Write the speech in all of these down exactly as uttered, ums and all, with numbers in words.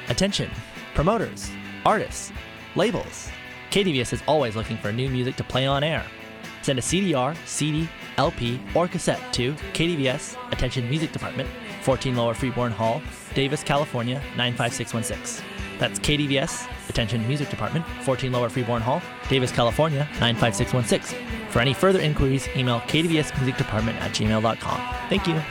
Attention, promoters, artists, labels. K D V S is always looking for new music to play on air. Send a C D R, C D, L P, or cassette to K D V S, Attention Music Department, fourteen Lower Freeborn Hall, Davis, California, nine five six one six. That's K D V S, Attention Music Department, fourteen Lower Freeborn Hall, Davis, California, nine five six one six. For any further inquiries, email k d v s music department at gmail dot com. Thank you.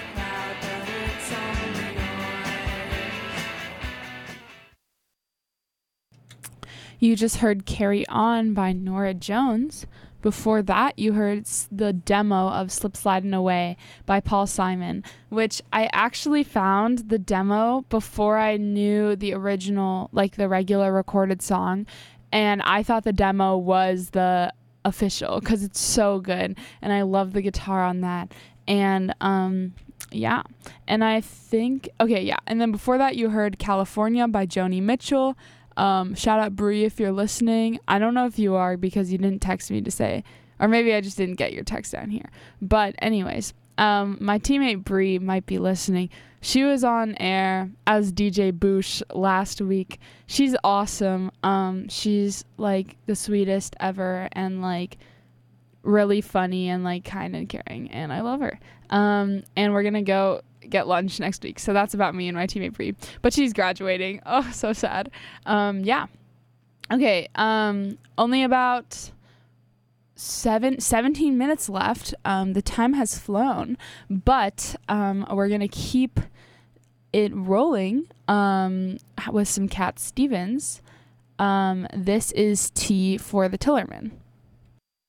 You just heard Carry On by Norah Jones. Before that, you heard the demo of Slip Sliding Away by Paul Simon, which I actually found the demo before I knew the original, like the regular recorded song. And I thought the demo was the official because it's so good. And I love the guitar on that. And um, yeah. And I think, okay, yeah. And then before that, you heard California by Joni Mitchell. Um, shout out Brie if you're listening. I don't know if you are because you didn't text me to say, or maybe I just didn't get your text down here. But anyways, um, my teammate Brie might be listening. She was on air as D J Boosh last week. She's awesome. Um, she's like the sweetest ever and like really funny and like kind and caring, and I love her. Um, and we're gonna go get lunch next week. So that's about me and my teammate Brie. But she's graduating. Oh, so sad. Um, yeah. Okay. Um, only about seven, seventeen minutes left. Um, the time has flown, but um, we're going to keep it rolling um, with some Cat Stevens. Um, this is Tea for the Tillerman.